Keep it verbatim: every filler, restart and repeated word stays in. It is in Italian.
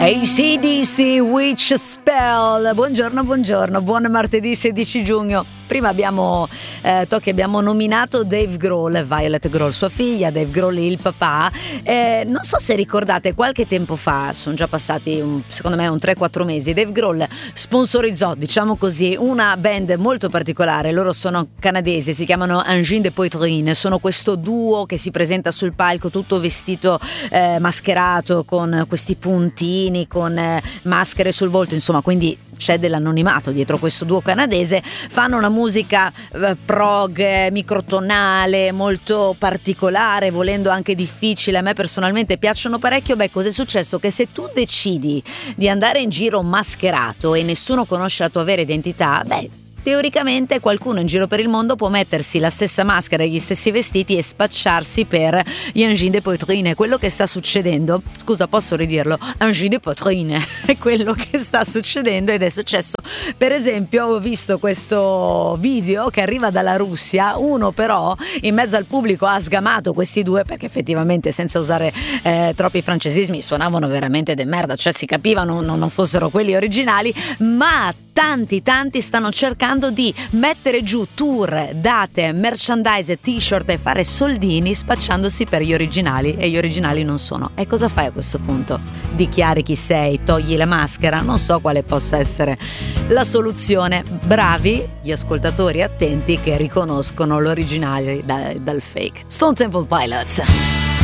A C D C Witch Spell. Buongiorno, buongiorno, buon martedì sedici giugno. Prima abbiamo eh, Tocchi abbiamo nominato Dave Grohl, Violet Grohl sua figlia, Dave Grohl il papà. Eh, non so se ricordate, qualche tempo fa, sono già passati un, secondo me un tre quattro mesi, Dave Grohl sponsorizzò, diciamo così, una band molto particolare. Loro sono canadesi, si chiamano Engine de Poitrine, sono questo duo che si presenta sul palco tutto vestito eh, mascherato, con questi puntini, con eh, maschere sul volto, insomma, quindi c'è dell'anonimato dietro questo duo canadese. Fanno una musica eh, prog, eh, microtonale, molto particolare, volendo anche difficile. A me personalmente piacciono parecchio. Beh, cos'è successo? Che se tu decidi di andare in giro mascherato e nessuno conosce la tua vera identità, beh, teoricamente qualcuno in giro per il mondo può mettersi la stessa maschera e gli stessi vestiti e spacciarsi per gli Engine de Poitrine. Quello che sta succedendo, scusa, posso ridirlo, Engine de Poitrine, è quello che sta succedendo ed è successo. Per esempio, ho visto questo video che arriva dalla Russia. Uno però in mezzo al pubblico ha sgamato questi due, perché effettivamente, senza usare eh, troppi francesismi, suonavano veramente de merda, cioè si capivano non, non fossero quelli originali, ma tanti tanti stanno cercando di mettere giù tour, date, merchandise, t-shirt e fare soldini spacciandosi per gli originali, e gli originali non sono. E cosa fai a questo punto? Dichiari chi sei, togli la maschera? Non so quale possa essere la soluzione. Bravi gli ascoltatori attenti che riconoscono l'originale da, dal fake. Stone Temple Pilots.